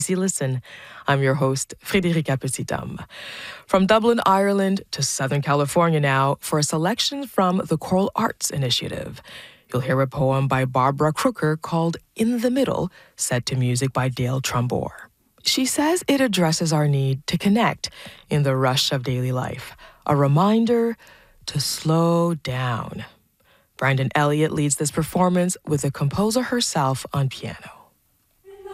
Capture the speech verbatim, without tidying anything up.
Easy Listen. I'm your host, Frédérica Petithomme. From Dublin, Ireland to Southern California now for a selection from the Choral Arts Initiative. You'll hear a poem by Barbara Crooker called In the Middle, set to music by Dale Trumbore. She says it addresses our need to connect in the rush of daily life, a reminder to slow down. Brandon Elliott leads this performance with the composer herself on piano.